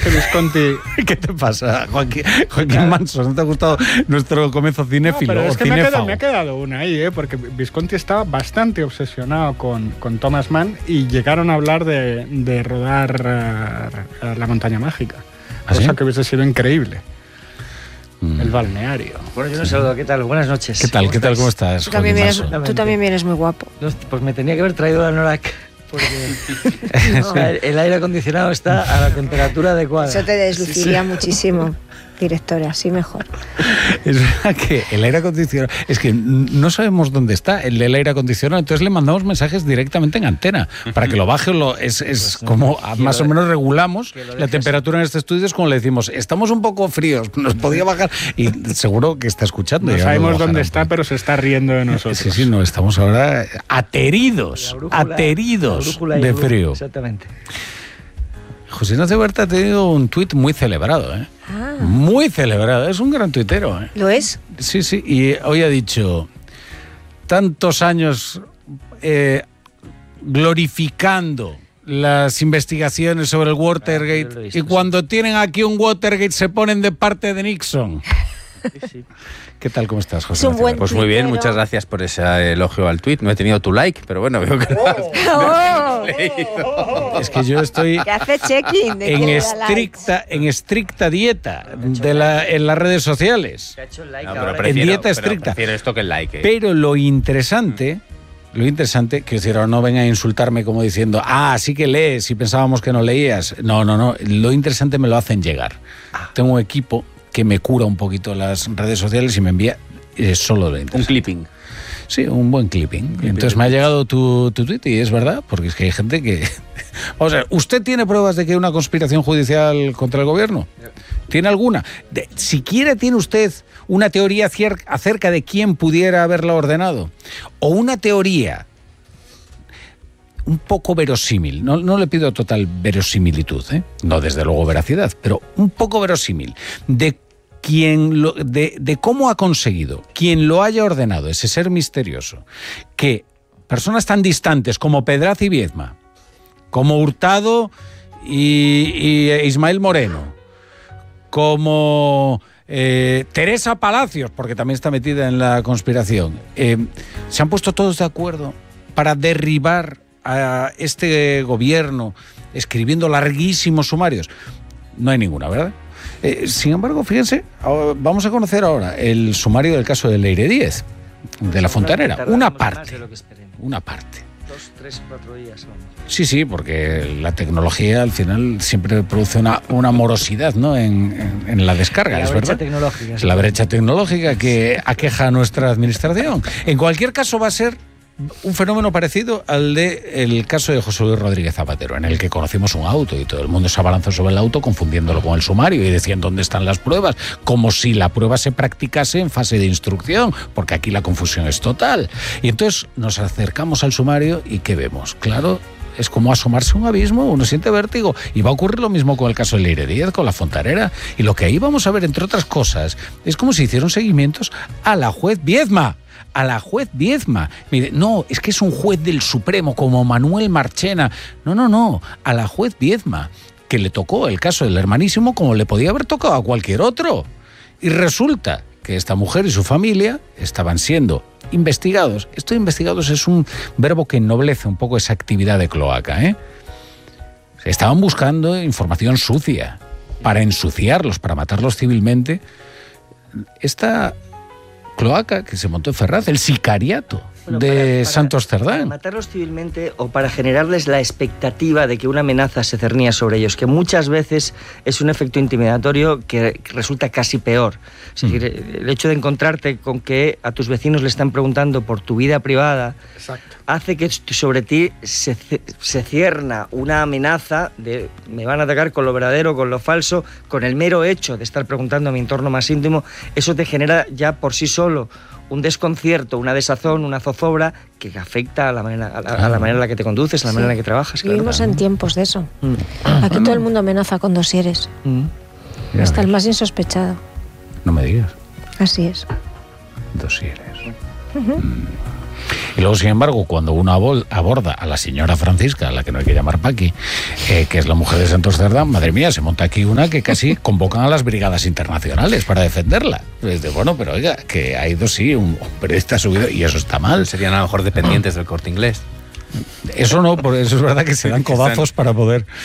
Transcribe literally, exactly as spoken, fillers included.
que Visconti... ¿Qué te pasa, Joaquín, Joaquín Manso? ¿No te ha gustado nuestro comienzo cinéfilo? No, pero es o que me ha, quedado, cinéfago? me ha quedado una ahí, ¿eh? Porque Visconti estaba bastante obsesionado con, con Thomas Mann y llegaron a hablar de, de rodar uh, La montaña mágica. ¿Ah, cosa sí? que hubiese sido increíble. Mm. El balneario. Bueno, yo no saludo. ¿Qué tal? Buenas noches. ¿Qué tal? ¿Qué tal? ¿Cómo estás, Tú también, Joaquín vienes, Manso? tú también vienes muy guapo. No, pues me tenía que haber traído la Norak. Porque o sea, el, el aire acondicionado está a la temperatura adecuada. Eso te desluciría sí, sí. muchísimo, directora, así mejor. Es verdad que el aire acondicionado... Es que no sabemos dónde está el, el aire acondicionado, entonces le mandamos mensajes directamente en antena para que lo baje. Lo, es es pues como no, más o menos regulamos la temperatura en este estudio, es como le decimos, estamos un poco fríos, nos podía bajar. Y seguro que está escuchando. No sabemos dónde está, pero se está riendo de nosotros. Sí, sí, no, estamos ahora ateridos, brújula, ateridos de frío. Exactamente. José Ignacio Huerta ha tenido un tuit muy celebrado, ¿eh? Ah. Muy celebrado, es un gran tuitero, ¿eh? ¿Lo es? Sí, sí, y hoy ha dicho, tantos años eh, glorificando las investigaciones sobre el Watergate, ah, visto, y cuando sí. tienen aquí un Watergate se ponen de parte de Nixon. Sí, sí. ¿Qué tal? ¿Cómo estás, José? Es un buen pues muy bien, muchas gracias por ese elogio al tuit. No he tenido tu like, pero bueno, veo que oh, oh, oh. Es que yo estoy que hace check-in de en estricta en estricta dieta de la, en las redes sociales. No, pero prefiero, en dieta pero estricta. Prefiero esto que el like. ¿eh? Pero lo interesante, lo interesante, que decir, ahora no venga a insultarme como diciendo, ah, sí que lees y pensábamos que no leías. No, no, no. Lo interesante me lo hacen llegar. Ah. Tengo un equipo que me cura un poquito las redes sociales y me envía eh, solo lo interesante. Un clipping. Sí, un buen clipping. clipping. Entonces me ha llegado tu, tu tweet y es verdad, porque es que hay gente que... Vamos a ver, ¿usted tiene pruebas de que hay una conspiración judicial contra el gobierno? ¿Tiene alguna? De, siquiera tiene usted una teoría acerca de quién pudiera haberla ordenado. O una teoría un poco verosímil, no, no le pido total verosimilitud, ¿eh? No desde luego veracidad, pero un poco verosímil, de quien lo, de, de cómo ha conseguido, quien lo haya ordenado, ese ser misterioso, que personas tan distantes como Pedraz y Viedma, como Hurtado y, y Ismael Moreno, como eh, Teresa Palacios, porque también está metida en la conspiración, eh, se han puesto todos de acuerdo para derribar a este gobierno, escribiendo larguísimos sumarios. No hay ninguna, ¿verdad? Eh, sin embargo, fíjense, vamos a conocer ahora el sumario del caso de Leire Díez, de la Fontanera. Una parte. Una parte. Dos, tres, cuatro días. Sí, sí, porque la tecnología al final siempre produce una, una morosidad, ¿no? en, en, en la descarga, la es brecha verdad. Tecnológica, es la brecha tecnológica que aqueja a nuestra administración. En cualquier caso va a ser un fenómeno parecido al del caso de José Luis Rodríguez Zapatero, en el que conocimos un auto y todo el mundo se abalanzó sobre el auto confundiéndolo con el sumario y decían dónde están las pruebas, como si la prueba se practicase en fase de instrucción, porque aquí la confusión es total. Y entonces nos acercamos al sumario y ¿qué vemos? Claro, es como asomarse a un abismo, uno siente vértigo, y va a ocurrir lo mismo con el caso de Leire Díez, con la Fontanera, y lo que ahí vamos a ver, entre otras cosas, es como si hicieron seguimientos a la juez Viedma. A la juez Viedma. Mire, no, es que es un juez del Supremo como Manuel Marchena. No, no, no, a la juez Viedma, que le tocó el caso del hermanísimo como le podía haber tocado a cualquier otro. Y resulta que esta mujer y su familia estaban siendo investigados. Esto de investigados es un verbo que ennoblece un poco esa actividad de cloaca, ¿eh? Estaban buscando información sucia para ensuciarlos, para matarlos civilmente. Esta cloaca que se montó en Ferraz, el sicariato bueno, de para, para, Santos Cerdán. Para matarlos civilmente o para generarles la expectativa de que una amenaza se cernía sobre ellos, que muchas veces es un efecto intimidatorio que resulta casi peor. Es mm. decir, el hecho de encontrarte con que a tus vecinos le están preguntando por tu vida privada, exacto, hace que sobre ti se, se cierna una amenaza de me van a atacar con lo verdadero, con lo falso, con el mero hecho de estar preguntando a mi entorno más íntimo. Eso te genera ya por sí solo un desconcierto, una desazón, una zozobra que afecta a la manera, a la, a la manera en la que te conduces, a la sí. manera en la que trabajas. Claro. Vivimos en tiempos de eso. Mm. Aquí todo el mundo amenaza con dosieres. Mm. Hasta el más insospechado. No me digas. Así es. Dosieres. Uh-huh. Mm. Y luego, sin embargo, cuando uno aborda a la señora Francisca, a la que no hay que llamar Paqui, eh, que es la mujer de Santos Cerdá, madre mía, se monta aquí una que casi convocan a las brigadas internacionales para defenderla. Desde, bueno, pero oiga, que ha ido, sí, un, un periodista subido, y eso está mal. Serían a lo mejor dependientes del Corte Inglés. Eso no, por eso es verdad que se dan codazos para poder